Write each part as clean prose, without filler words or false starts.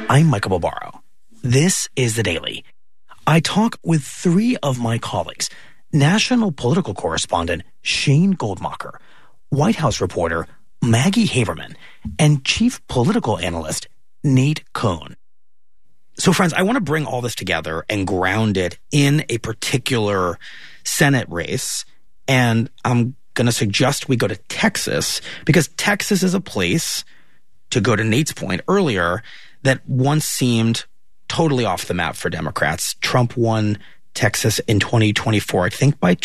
I'm Michael Barbaro. This is The Daily. I talk with three of my colleagues: national political correspondent Shane Goldmacher, White House reporter Maggie Haberman, and chief political analyst Nate Cohn. So, friends, I want to bring all this together and ground it in a particular Senate race. And I'm going to suggest we go to Texas, because Texas is a place, to go to Nate's point earlier, that once seemed totally off the map for Democrats. Trump won Texas in 2024, I think by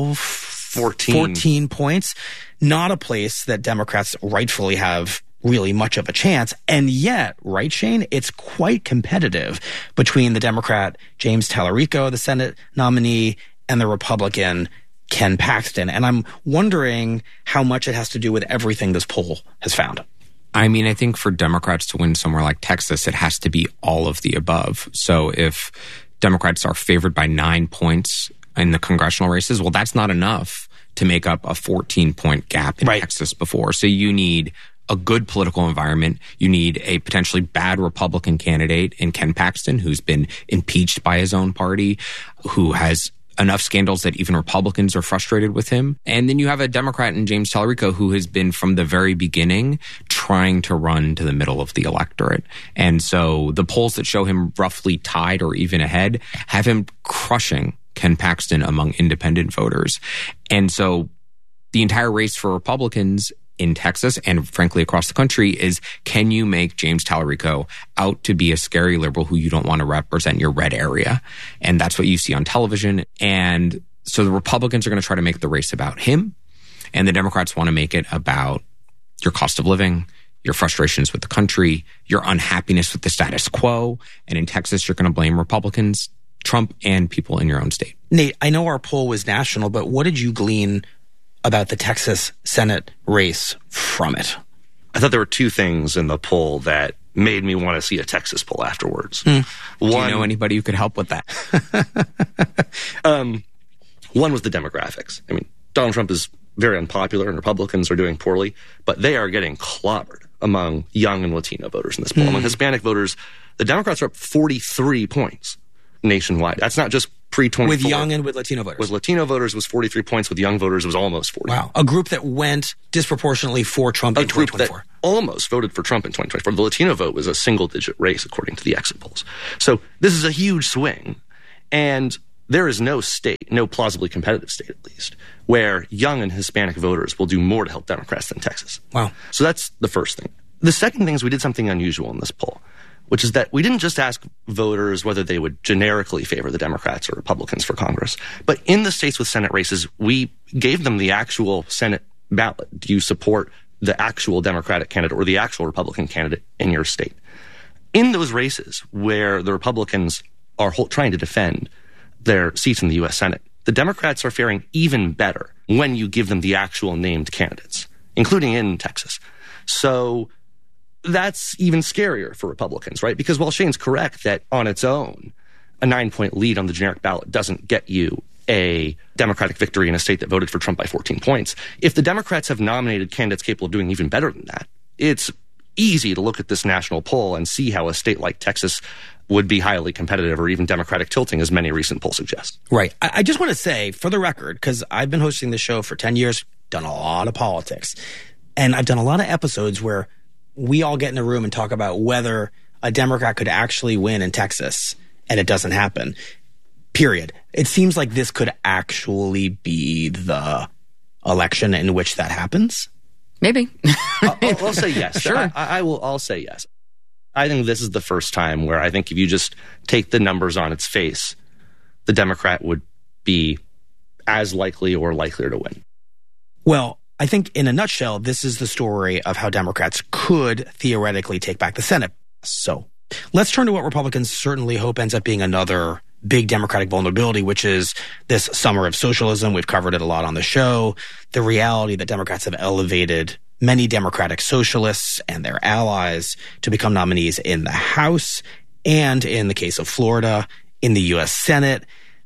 14 points. Not a place that Democrats rightfully have really much of a chance. And yet, right, Shane, it's quite competitive between the Democrat James Tallarico, the Senate nominee, and the Republican Ken Paxton. And I'm wondering how much it has to do with everything this poll has found. I mean, I think for Democrats to win somewhere like Texas, it has to be all of the above. So if Democrats are favored by 9 points in the congressional races, well, that's not enough to make up a 14-point gap in Texas before. So you need a good political environment. You need a potentially bad Republican candidate in Ken Paxton, who's been impeached by his own party, who has enough scandals that even Republicans are frustrated with him. And then you have a Democrat in James Tallarico, who has been from the very beginning trying to run to the middle of the electorate. And so the polls that show him roughly tied or even ahead have him crushing Ken Paxton among independent voters. And so the entire race for Republicans in Texas and frankly across the country is, can you make James Tallarico out to be a scary liberal who you don't want to represent your red area? And that's what you see on television. And so the Republicans are going to try to make the race about him, and the Democrats want to make it about your cost of living, your frustrations with the country, your unhappiness with the status quo. And in Texas, you're going to blame Republicans, Trump, and people in your own state. Nate, I know our poll was national, but what did you glean about the Texas Senate race from it? I thought there were two things in the poll that made me want to see a Texas poll afterwards. Do you know anybody who could help with that? One was the demographics. I mean, Donald Trump is very unpopular and Republicans are doing poorly, but they are getting clobbered among young and Latino voters in this poll. Among Hispanic voters, the Democrats are up 43 points nationwide. That's not just pre-24. With young and with Latino voters. With Latino voters, it was 43 points. With young voters, it was almost 40. Wow. A group that went disproportionately for Trump in 2024. A group that almost voted for Trump in 2024. The Latino vote was a single-digit race, according to the exit polls. So this is a huge swing. And there is no state, no plausibly competitive state at least, where young and Hispanic voters will do more to help Democrats than Texas. Wow. So that's the first thing. The second thing is we did something unusual in this poll, which is that we didn't just ask voters whether they would generically favor the Democrats or Republicans for Congress, but in the states with Senate races, we gave them the actual Senate ballot. Do you support the actual Democratic candidate or the actual Republican candidate in your state? In those races where the Republicans are trying to defend their seats in the U.S. Senate, the Democrats are faring even better when you give them the actual named candidates, including in Texas. So that's even scarier for Republicans, right? Because while Shane's correct that on its own, a 9-point lead on the generic ballot doesn't get you a Democratic victory in a state that voted for Trump by 14 points, if the Democrats have nominated candidates capable of doing even better than that, it's easy to look at this national poll and see how a state like Texas would be highly competitive or even Democratic tilting, as many recent polls suggest. Right. I just want to say, for the record, because I've been hosting this show for 10 years, done a lot of politics, and I've done a lot of episodes where we all get in a room and talk about whether a Democrat could actually win in Texas, and it doesn't happen, period. It seems like this could actually be the election in which that happens. Maybe. I'll say yes. Sure. I'll say yes. I think this is the first time where I think if you just take the numbers on its face, the Democrat would be as likely or likelier to win. Well, I think in a nutshell, this is the story of how Democrats could theoretically take back the Senate. So let's turn to what Republicans certainly hope ends up being another big Democratic vulnerability, which is this summer of socialism. We've covered it a lot on the show. The reality that Democrats have elevated many Democratic socialists and their allies to become nominees in the House and, in the case of Florida, in the U.S. Senate.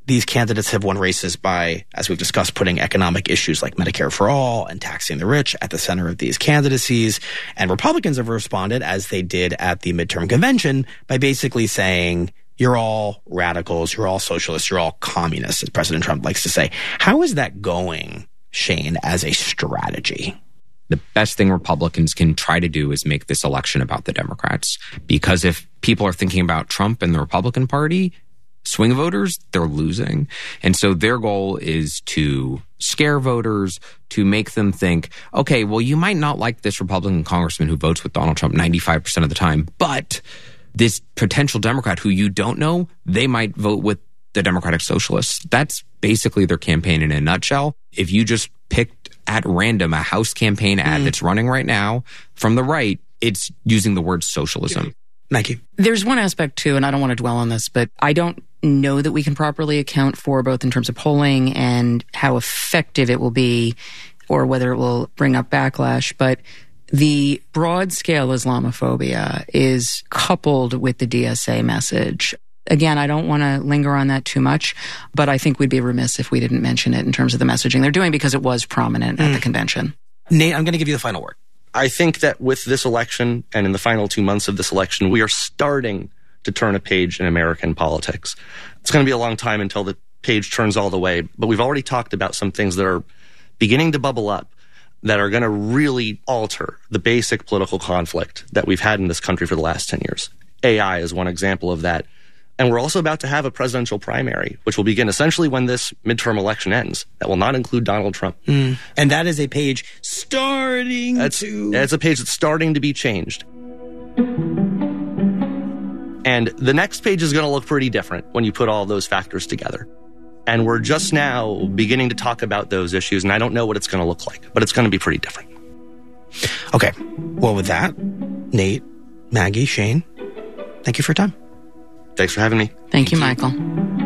these candidates have won races by, as we've discussed, putting economic issues like Medicare for all and taxing the rich at the center of these candidacies. And Republicans have responded, as they did at the midterm convention, by basically saying, you're all radicals, you're all socialists, you're all communists, as President Trump likes to say. How is that going, Shane, as a strategy? The best thing Republicans can try to do is make this election about the Democrats. Because if people are thinking about Trump and the Republican Party, swing voters, they're losing. And so their goal is to scare voters, to make them think, okay, well, you might not like this Republican congressman who votes with Donald Trump 95% of the time, but this potential Democrat who you don't know, they might vote with the Democratic Socialists. That's basically their campaign in a nutshell. If you just picked at random a House campaign ad that's running right now from the right, it's using the word socialism. Thank you. There's one aspect too, and I don't want to dwell on this, but I don't know that we can properly account for, both in terms of polling and how effective it will be, or whether it will bring up backlash. But the broad-scale Islamophobia is coupled with the DSA message. Again, I don't want to linger on that too much, but I think we'd be remiss if we didn't mention it in terms of the messaging they're doing, because it was prominent at the convention. Nate, I'm going to give you the final word. I think that with this election and in the final 2 months of this election, we are starting to turn a page in American politics. It's going to be a long time until the page turns all the way, but we've already talked about some things that are beginning to bubble up that are going to really alter the basic political conflict that we've had in this country for the last 10 years. AI is one example of that. And we're also about to have a presidential primary, which will begin essentially when this midterm election ends. That will not include Donald Trump. And that is a page starting It's a page that's starting to be changed. And the next page is going to look pretty different when you put all those factors together. And we're just now beginning to talk about those issues, and I don't know what it's going to look like, but it's going to be pretty different. Okay. Well, with that, Nate, Maggie, Shane, thank you for your time. Thanks for having me. Thank you, Michael.